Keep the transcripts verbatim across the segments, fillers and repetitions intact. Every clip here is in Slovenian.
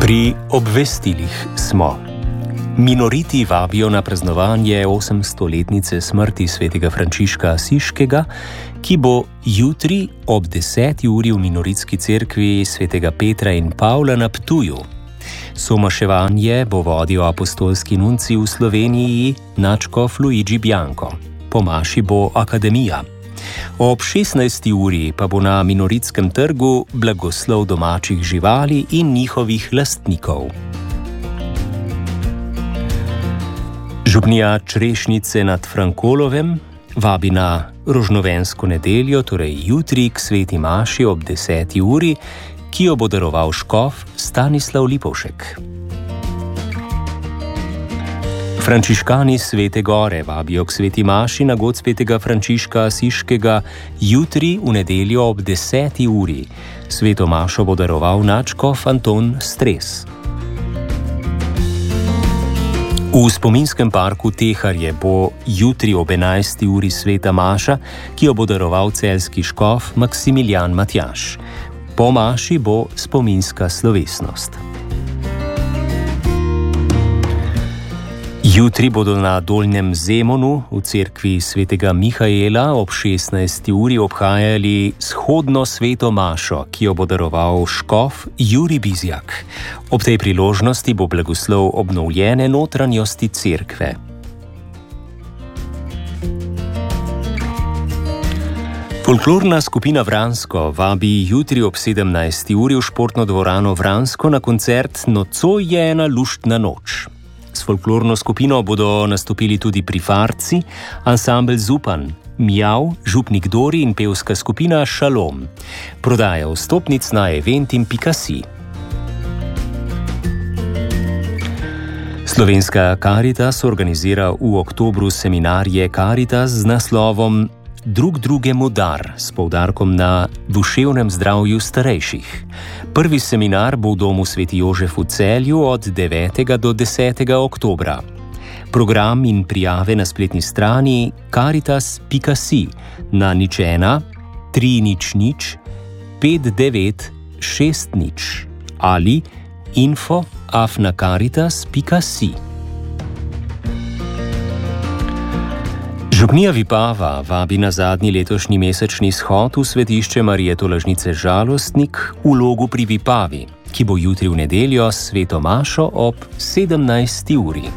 Pri obvestilih smo. Minoriti vabijo na praznovanje osemstoletnice smrti svetega Frančiška Asiškega, ki bo jutri ob deseti uri v minoritski cerkvi svetega Petra in Pavla na Ptuju. Somaševanje bo vodil apostolski nuncij v Sloveniji nadškof Luigi Bianco. Po maši bo akademija. Ob šestnajsti uri pa bo na minoritskem trgu blagoslov domačih živali in njihovih lastnikov. Župnija Črešnice nad Frankolovem vabi na rožnovensko nedeljo, torej jutri k sveti maši ob deseti uri, ki jo bo daroval škof Stanislav Lipovšek. Frančiškani Svete Gore vabijo k sveti maši na god svetega Frančiška Asiškega jutri v nedeljo ob deseti uri. Sveto mašo bo daroval nadškof Anton Stres. V spominskem parku Teharje bo jutri ob enajsti uri sveta maša, ki jo bo daroval celjski škof Maksimilijan Matjaž. Po maši bo spominska slovesnost. Jutri bodo na Dolnjem Zemonu v cerkvi svetega Mihaela ob šestnajsti uri obhajali shodno sveto mašo, ki jo bo daroval škof Jurij Bizjak. Ob tej priložnosti bo blagoslov obnovljene notranjosti cerkve. Folklorna skupina Vransko vabi jutri ob sedemnajsti uri v športno dvorano Vransko na koncert Nocoj je ena luštna noč. S folklorno skupino bodo nastopili tudi Prifarci, ansambel Zupan, Mjav, župnik Dori in pevska skupina Šalom. Prodaja vstopnic na eventim pika si. Slovenska Karitas organizira v oktobru seminarje Karitas z naslovom Drug drugemu dar, s poudarkom na duševnem zdravju starejših. Prvi seminar bo v domu Sveti Jožef v Celju od devetega do desetega oktobra. Program in prijave na spletni strani karitas pika si na nič ena tri nič nič pet devet šest nič ali info afna karitas pika si. Župnija Vipava vabi na zadnji letošnji mesečni shod v svetišče Marije Tolažnice Žalostnik v Logu pri Vipavi, ki bo jutri v nedeljo s sveto mašo ob sedemnajsti uri.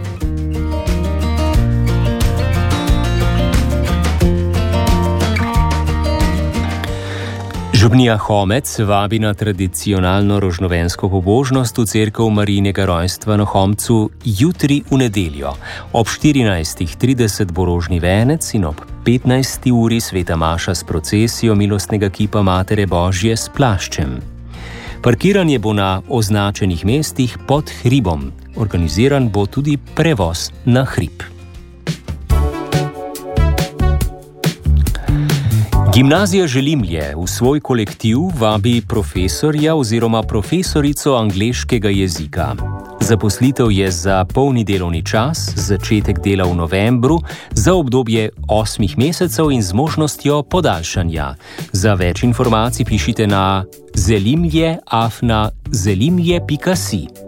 Župnija Homec vabi na tradicionalno rožnovensko pobožnost v cerkev Marijinega rojstva na Homcu jutri v nedeljo. Ob štirinajstih trideset bo rožni venec in ob petnajsti uri sveta maša s procesijo milostnega kipa Matere Božje s plaščem. Parkiranje bo na označenih mestih pod hribom. Organiziran bo tudi prevoz na hrib. Gimnazija Želimlje v svoj kolektiv vabi profesorja oziroma profesorico angleškega jezika. Zaposlitev je za polni delovni čas, začetek dela v novembru, za obdobje osmih mesecev in z možnostjo podaljšanja. Za več informacij pišite na zelimlje afna zelimlje pika si.